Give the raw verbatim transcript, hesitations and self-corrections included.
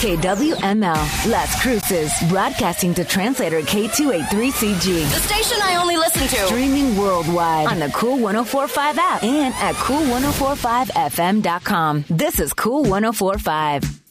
K W M L, Las Cruces, broadcasting to translator K two eighty-three C G. The station I only listen to. Streaming worldwide on the Cool ten forty-five app and at cool ten forty-five F M dot com. This is Cool ten forty-five.